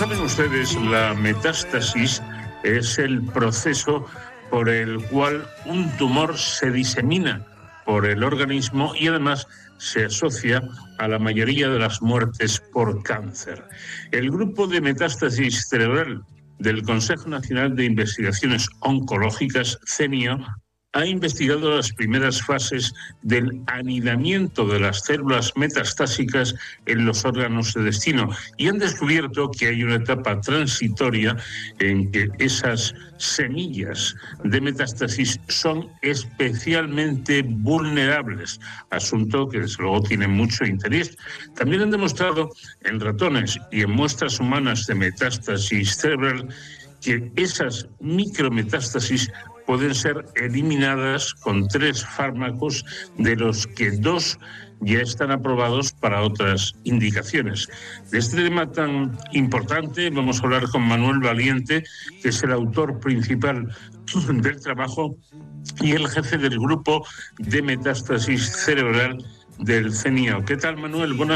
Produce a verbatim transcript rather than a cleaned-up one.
saben ustedes, la metástasis es el proceso por el cual un tumor se disemina por el organismo y además se asocia a la mayoría de las muertes por cáncer. El grupo de metástasis cerebral del Consejo Nacional de Investigaciones Oncológicas, CENIO, ha investigado las primeras fases del anidamiento de las células metastásicas en los órganos de destino y han descubierto que hay una etapa transitoria en que esas semillas de metástasis son especialmente vulnerables, asunto que desde luego tiene mucho interés. También han demostrado en ratones y en muestras humanas de metástasis cerebral que esas micrometástasis pueden ser eliminadas con tres fármacos, de los que dos ya están aprobados para otras indicaciones. De este tema tan importante vamos a hablar con Manuel Valiente, que es el autor principal del trabajo y el jefe del grupo de metástasis cerebral del CENIO. ¿Qué tal, Manuel? Buenas